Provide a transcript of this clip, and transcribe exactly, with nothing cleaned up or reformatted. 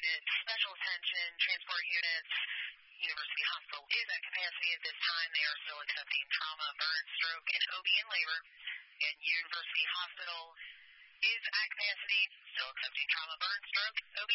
units, special attention, transport units. University Hospital is at capacity at this time. They are still accepting trauma, burn, stroke, and O B and labor. And University Hospital is at capacity, still accepting trauma, burn, stroke, O B.